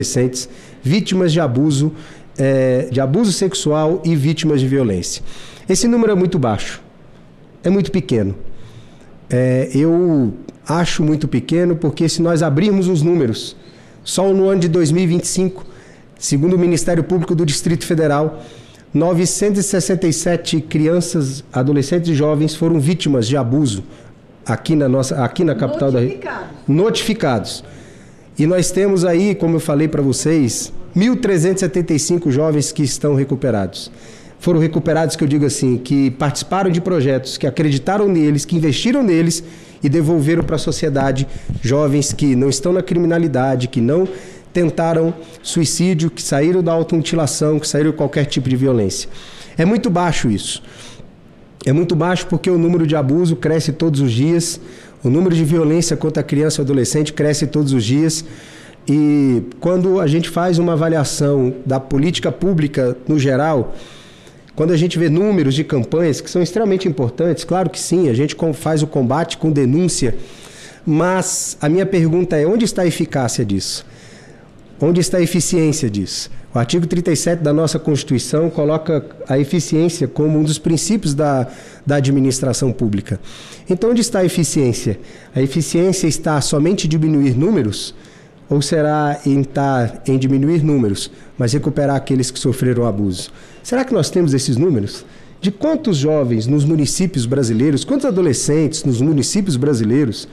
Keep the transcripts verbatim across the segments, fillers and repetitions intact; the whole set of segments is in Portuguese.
adolescentes vítimas de abuso, é, de abuso sexual e vítimas de violência. Esse número é muito baixo, é muito pequeno. É, eu acho muito pequeno porque se nós abrirmos os números, só no ano de dois mil e vinte e cinco, segundo o Ministério Público do Distrito Federal, novecentas e sessenta e sete crianças, adolescentes e jovens foram vítimas de abuso aqui na, nossa, aqui na capital da região. Notificados. E nós temos aí, como eu falei para vocês, mil trezentos e setenta e cinco jovens que estão recuperados. Foram recuperados, que eu digo assim, que participaram de projetos, que acreditaram neles, que investiram neles e devolveram para a sociedade jovens que não estão na criminalidade, que não tentaram suicídio, que saíram da automutilação, que saíram de qualquer tipo de violência. É muito baixo isso. É muito baixo porque o número de abuso cresce todos os dias, o número de violência contra a criança e adolescente cresce todos os dias. E quando a gente faz uma avaliação da política pública no geral, quando a gente vê números de campanhas que são extremamente importantes, claro que sim, a gente faz o combate com denúncia, mas a minha pergunta é: onde está a eficácia disso? Onde está a eficiência disso? O artigo trinta e sete da nossa Constituição coloca a eficiência como um dos princípios da, da administração pública. Então, onde está a eficiência? A eficiência está somente em diminuir números? Ou será em, tá, em diminuir números, mas recuperar aqueles que sofreram abuso? Será que nós temos esses números? De quantos jovens nos municípios brasileiros, quantos adolescentes nos municípios brasileiros,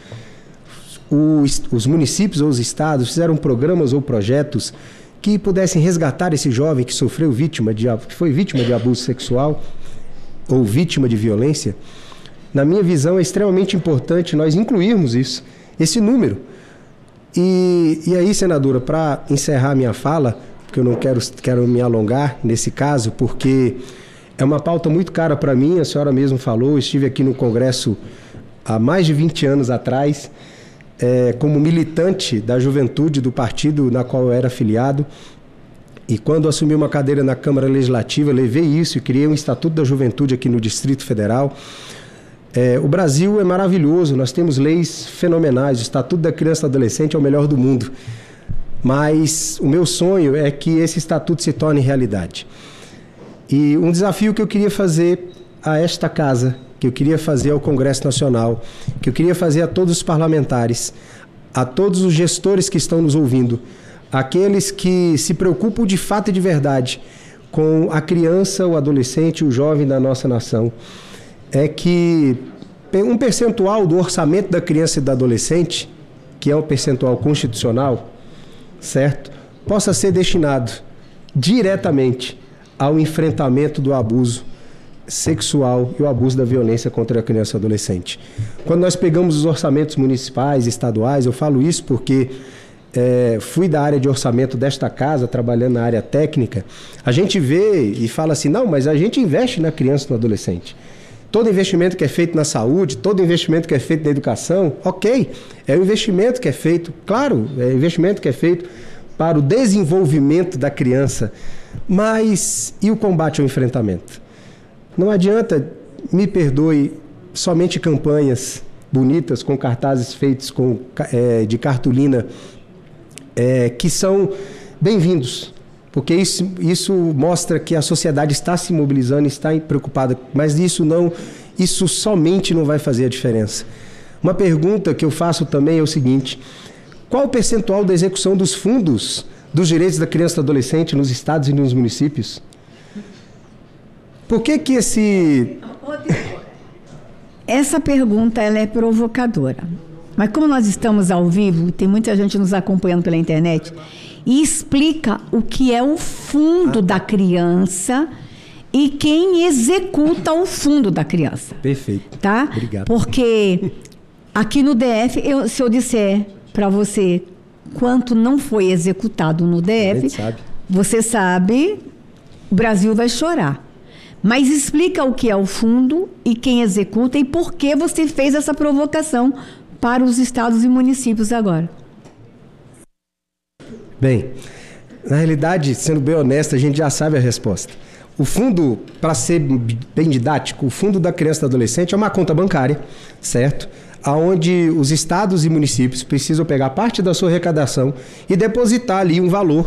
os, os municípios ou os estados fizeram programas ou projetos que pudessem resgatar esse jovem que sofreu vítima de, que foi vítima de abuso sexual ou vítima de violência? Na minha visão, é extremamente importante nós incluirmos isso, esse número. E, e aí, senadora, para encerrar minha fala, porque eu não quero, quero me alongar nesse caso, porque é uma pauta muito cara para mim, a senhora mesmo falou, eu estive aqui no Congresso há mais de vinte anos atrás, é, como militante da juventude do partido na qual eu era afiliado, e quando assumi uma cadeira na Câmara Legislativa, levei isso e criei um Estatuto da Juventude aqui no Distrito Federal. É, o Brasil é maravilhoso, nós temos leis fenomenais, o Estatuto da Criança e Adolescente é o melhor do mundo, mas o meu sonho é que esse estatuto se torne realidade. E um desafio que eu queria fazer a esta casa, que eu queria fazer ao Congresso Nacional, que eu queria fazer a todos os parlamentares, a todos os gestores que estão nos ouvindo, aqueles que se preocupam de fato e de verdade com a criança, o adolescente, o jovem da nossa nação, é que um percentual do orçamento da criança e do adolescente, que é um percentual constitucional, certo, possa ser destinado diretamente ao enfrentamento do abuso sexual e o abuso da violência contra a criança e o adolescente. Quando nós pegamos os orçamentos municipais e estaduais, eu falo isso porque é, fui da área de orçamento desta casa, trabalhando na área técnica, a gente vê e fala assim, não, mas a gente investe na criança e no adolescente. Todo investimento que é feito na saúde, todo investimento que é feito na educação, ok, é um investimento que é feito, claro, é um investimento que é feito para o desenvolvimento da criança, mas e o combate ao enfrentamento? Não adianta, me perdoe, somente campanhas bonitas, com cartazes feitos com, é, de cartolina, é, que são bem-vindos, porque isso, isso mostra que a sociedade está se mobilizando, está preocupada, mas isso, não, isso somente não vai fazer a diferença. Uma pergunta que eu faço também é o seguinte: qual o percentual da execução dos fundos dos direitos da criança e do adolescente nos estados e nos municípios? Por que que esse... Essa pergunta ela é provocadora. Mas como nós estamos ao vivo, tem muita gente nos acompanhando pela internet, e explica o que é o fundo ah. da criança e quem executa o fundo da criança. Perfeito. Tá? Obrigado. Porque aqui no D F, eu, se eu disser para você quanto não foi executado no D F, sabe. Você sabe, o Brasil vai chorar. Mas explica o que é o fundo e quem executa e por que você fez essa provocação para os estados e municípios agora. Bem, na realidade, sendo bem honesto, a gente já sabe a resposta. O fundo, para ser bem didático, o fundo da criança e do adolescente é uma conta bancária, certo? onde os estados e municípios precisam pegar parte da sua arrecadação e depositar ali um valor